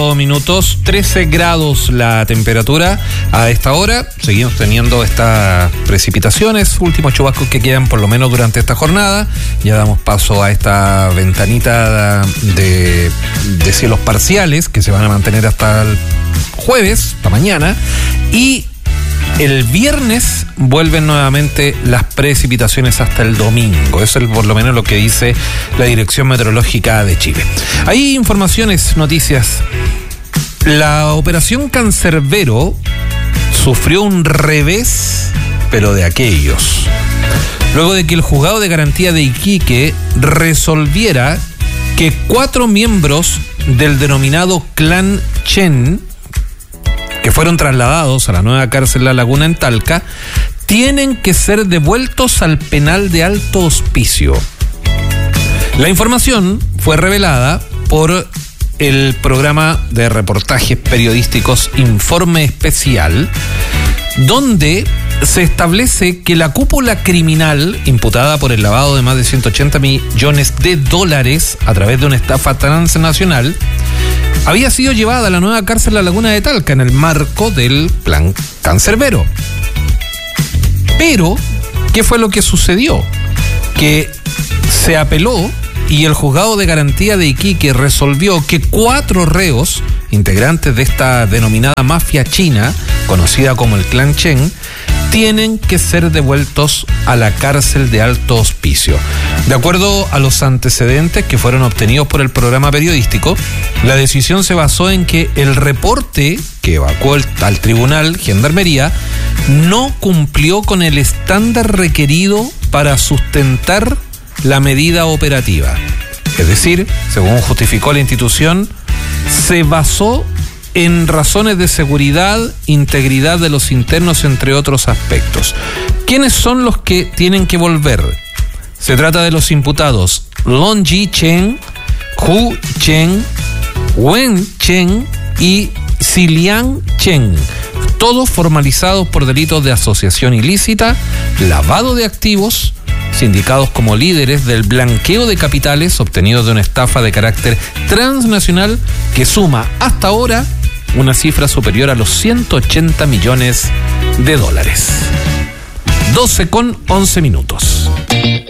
Minutos, 13 grados la temperatura a esta hora. Seguimos teniendo estas precipitaciones, últimos chubascos que quedan por lo menos durante esta jornada. Ya damos paso a esta ventanita de cielos parciales que se van a mantener hasta el jueves, hasta mañana. Y el viernes vuelven nuevamente las precipitaciones hasta el domingo. Eso es por lo menos lo que dice la Dirección Meteorológica de Chile. Hay informaciones, noticias. La operación Cancerbero sufrió un revés, pero de aquellos. Luego de que el juzgado de garantía de Iquique resolviera que 4 miembros del denominado Clan Chen, que fueron trasladados a la nueva cárcel La Laguna en Talca, tienen que ser devueltos al penal de Alto Hospicio. La información fue revelada por el programa de reportajes periodísticos Informe Especial, donde se establece que la cúpula criminal imputada por el lavado de más de 180 millones de dólares a través de una estafa transnacional había sido llevada a la nueva cárcel La Laguna de Talca en el marco del plan Cancerbero. Pero, ¿qué fue lo que sucedió? Que se apeló y el juzgado de garantía de Iquique resolvió que 4 reos, integrantes de esta denominada mafia china, conocida como el Clan Chen, tienen que ser devueltos a la cárcel de Alto Hospicio. De acuerdo a los antecedentes que fueron obtenidos por el programa periodístico, la decisión se basó en que el reporte que evacuó al tribunal Gendarmería no cumplió con el estándar requerido para sustentar la medida operativa. Es decir, según justificó la institución, se basó en razones de seguridad, integridad de los internos, entre otros aspectos. ¿Quiénes son los que tienen que volver? Se trata de los imputados Longji Chen, Hu Chen, Wen Chen y Xiliang Chen, todos formalizados por delitos de asociación ilícita, lavado de activos, sindicados como líderes del blanqueo de capitales obtenidos de una estafa de carácter transnacional que suma hasta ahora una cifra superior a los 180 millones de dólares. 12:11.